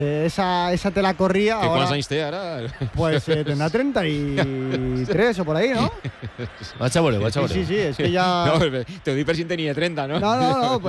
esa te la corria. Quants anys té ara? Pues tendrà 33 o por ahí, ¿no? Vaig a veure. Sí, és que ja... No, t'ho dic per si en tenia 30, no? No,